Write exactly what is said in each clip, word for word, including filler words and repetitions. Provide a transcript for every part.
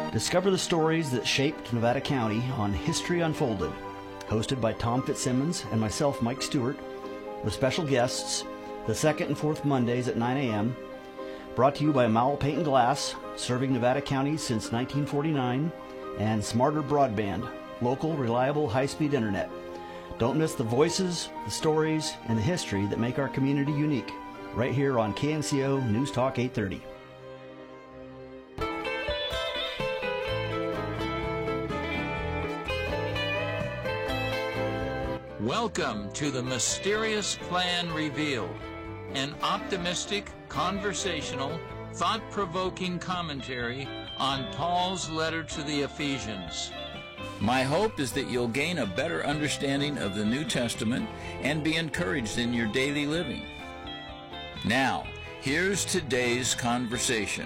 Discover the stories that shaped Nevada County on History Unfolded, hosted by Tom Fitzsimmons and myself, Mike Stewart, with special guests the second and fourth Mondays at nine a.m., brought to you by Mowell Paint and Glass, serving Nevada County since nineteen forty-nine, and Smarter Broadband, local, reliable, high-speed internet. Don't miss the voices, the stories, and the history that make our community unique, right here on K N C O News Talk eight thirty. Welcome to the Mysterious Plan Revealed, an optimistic, conversational, thought-provoking commentary on Paul's letter to the Ephesians. My hope is that you'll gain a better understanding of the New Testament and be encouraged in your daily living. Now, here's today's conversation.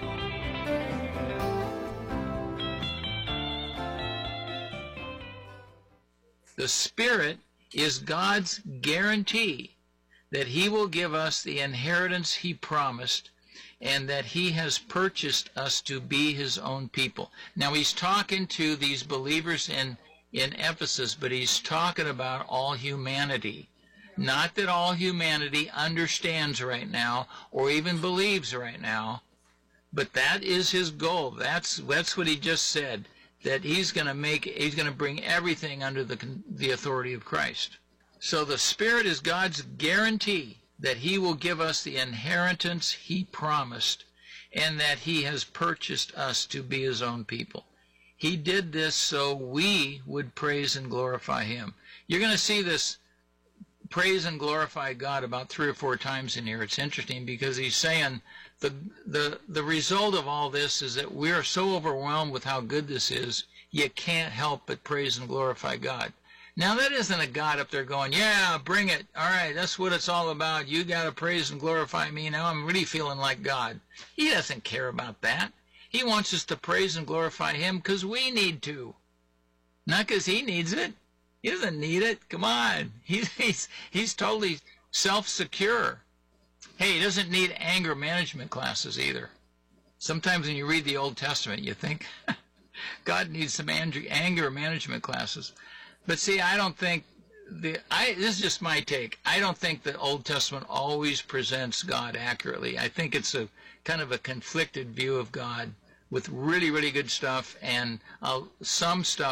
The Spirit is God's guarantee that He will give us the inheritance He promised and that He has purchased us to be His own people. Now, He's talking to these believers in, in Ephesus, but He's talking about all humanity. Not that all humanity understands right now or even believes right now, but that is His goal. That's, that's what He just said. That he's going to make, he's going to bring everything under the, the authority of Christ. So the Spirit is God's guarantee that He will give us the inheritance He promised and that He has purchased us to be His own people. He did this so we would praise and glorify Him. You're going to see this praise and glorify God about three or four times in here. It's interesting because he's saying the, the, the result of all this is that we are so overwhelmed with how good this is, you can't help but praise and glorify God. Now, that isn't a God up there going, yeah, bring it. All right, that's what it's all about. You got to praise and glorify me. Now I'm really feeling like God. He doesn't care about that. He wants us to praise and glorify Him because we need to, not because He needs it. He doesn't need it. Come on. He's, he's, he's totally self-secure. Hey, He doesn't need anger management classes either. Sometimes when you read the Old Testament, you think God needs some anger management classes. But see, I don't think, the I this is just my take. I don't think the Old Testament always presents God accurately. I think it's a kind of a conflicted view of God with really, really good stuff and uh, some stuff